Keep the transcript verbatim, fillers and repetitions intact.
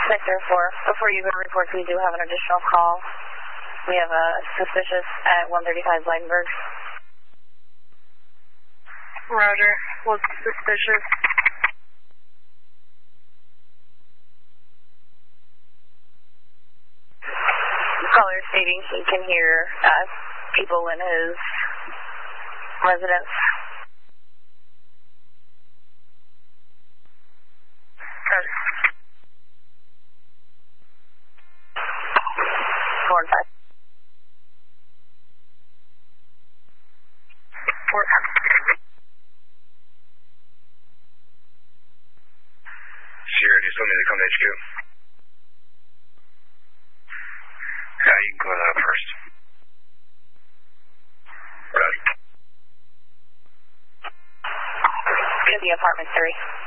Victor four, before you go to reports, we do have an additional call. We have a suspicious at one thirty-five Blydenburg. Roger. What's suspicious? The caller stating he can hear uh, people in his residence. Roger. Four and five. Four and five. Sierra, do you still need to come to H Q? Yeah, you can go to that first. Roger. It's going to be apartment three.